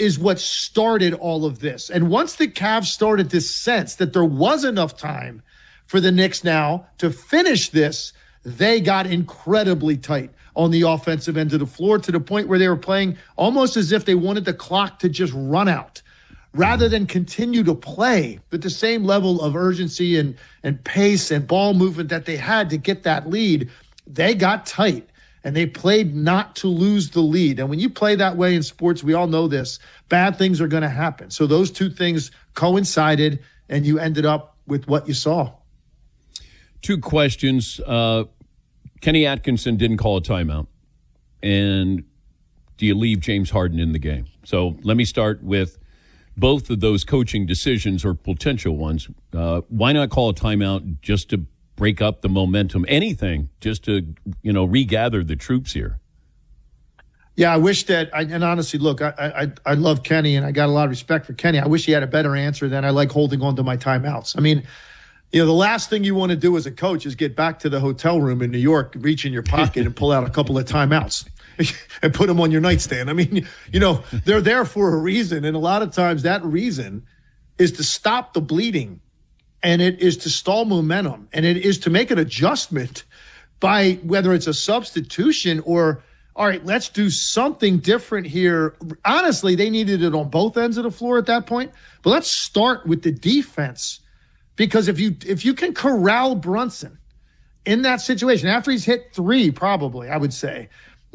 is what started all of this. And once the Cavs started to sense that there was enough time for the Knicks now to finish this, they got incredibly tight on the offensive end of the floor to the point where they were playing almost as if they wanted the clock to just run out rather than continue to play with the same level of urgency and pace and ball movement that they had to get that lead. They got tight and they played not to lose the lead. And when you play that way in sports, we all know this, bad things are going to happen. So those two things coincided and you ended up with what you saw. Two questions. Kenny Atkinson didn't call a timeout. And do you leave James Harden in the game? So let me start with both of those coaching decisions or potential ones. Why not call a timeout just to break up the momentum? Anything just to, regather the troops here. Yeah, I wish that, and honestly, look, I love Kenny and I got a lot of respect for Kenny. I wish he had a better answer than I like holding on to my timeouts. I mean, the last thing you want to do as a coach is get back to the hotel room in New York, reach in your pocket and pull out a couple of timeouts and put them on your nightstand. I mean, they're there for a reason. And a lot of times that reason is to stop the bleeding, and it is to stall momentum, and it is to make an adjustment by whether it's a substitution or, all right, let's do something different here. Honestly, they needed it on both ends of the floor at that point. But let's start with the defense. Because if you can corral Brunson in that situation, after he's hit three, probably, I would say,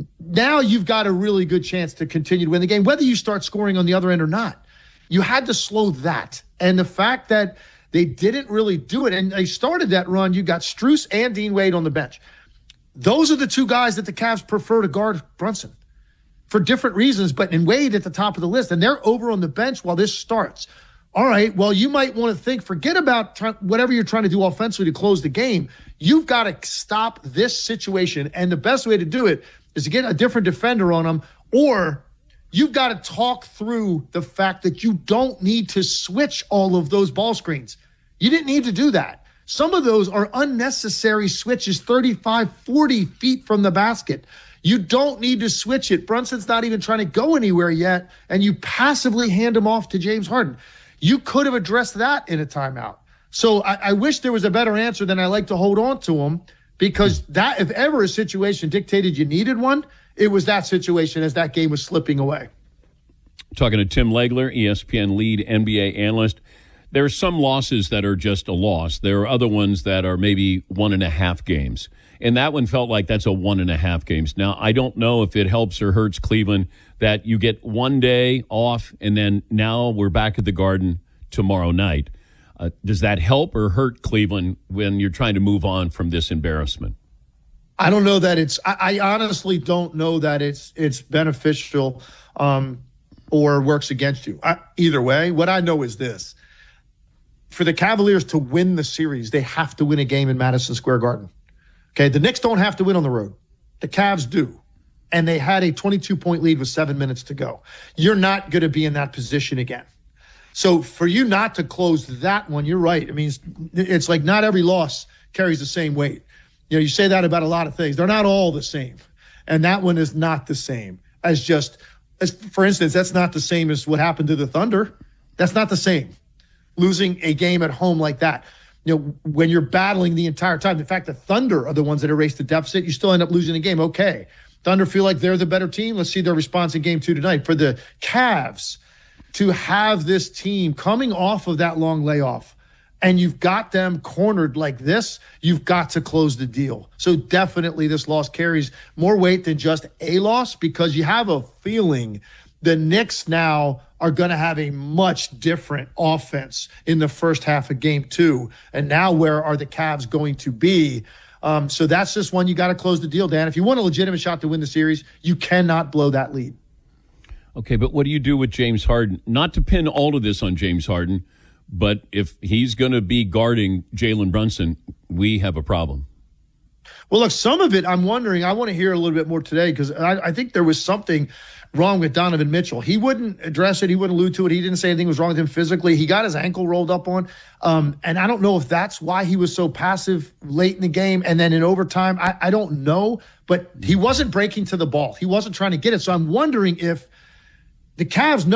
now you've got a really good chance to continue to win the game, whether you start scoring on the other end or not. You had to slow that. And the fact that they didn't really do it, and they started that run, you got Strus and Dean Wade on the bench. Those are the two guys that the Cavs prefer to guard Brunson for different reasons, but in Wade at the top of the list, and they're over on the bench while this starts. All right, well, you might want to forget about whatever you're trying to do offensively to close the game. You've got to stop this situation, and the best way to do it is to get a different defender on them, or you've got to talk through the fact that you don't need to switch all of those ball screens. You didn't need to do that. Some of those are unnecessary switches 35, 40 feet from the basket. You don't need to switch it. Brunson's not even trying to go anywhere yet, and you passively hand him off to James Harden. You could have addressed that in a timeout. So I wish there was a better answer than I like to hold on to him, because that, if ever a situation dictated you needed one, it was that situation as that game was slipping away. Talking to Tim Legler, ESPN lead NBA analyst. There are some losses that are just a loss. There are other ones that are maybe 1.5 games. And that one felt like that's a 1.5 games. Now, I don't know if it helps or hurts Cleveland that you get 1 day off and then now we're back at the Garden tomorrow night. Does that help or hurt Cleveland when you're trying to move on from this embarrassment? I don't know that I honestly don't know that it's beneficial or works against you. Either way, what I know is this. For the Cavaliers to win the series, they have to win a game in Madison Square Garden. Okay, the Knicks don't have to win on the road. The Cavs do. And they had a 22-point lead with 7 minutes to go. You're not going to be in that position again. So for you not to close that one, you're right. I mean, it's like not every loss carries the same weight. You say that about a lot of things. They're not all the same. And that one is not the same as for instance, that's not the same as what happened to the Thunder. That's not the same. Losing a game at home like that. When you're battling the entire time. In fact, the Thunder are the ones that erased the deficit. You still end up losing the game. Okay. Thunder feel like they're the better team. Let's see their response in game 2 tonight. For the Cavs to have this team coming off of that long layoff, and you've got them cornered like this, you've got to close the deal. So definitely this loss carries more weight than just a loss, because you have a feeling the Knicks now are going to have a much different offense in the first half of game 2. And now where are the Cavs going to be? So that's just one you got to close the deal, Dan. If you want a legitimate shot to win the series, you cannot blow that lead. Okay, but what do you do with James Harden? Not to pin all of this on James Harden, but if he's going to be guarding Jalen Brunson, we have a problem. Well, look, some of it I'm wondering, I want to hear a little bit more today, because I think there was something wrong with Donovan Mitchell. He wouldn't address it. He wouldn't allude to it. He didn't say anything was wrong with him physically. He got his ankle rolled up on. And I don't know if that's why he was so passive late in the game. And then in overtime, I don't know. But he wasn't breaking to the ball. He wasn't trying to get it. So I'm wondering if the Cavs